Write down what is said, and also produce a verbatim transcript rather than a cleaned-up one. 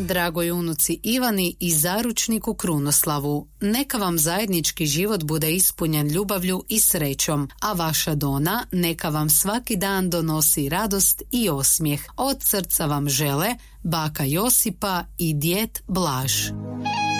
Dragoj unuci Ivani i zaručniku Krunoslavu, neka vam zajednički život bude ispunjen ljubavlju i srećom, a vaša Dona neka vam svaki dan donosi radost i osmijeh. Od srca vam žele baka Josipa i djed Blaž.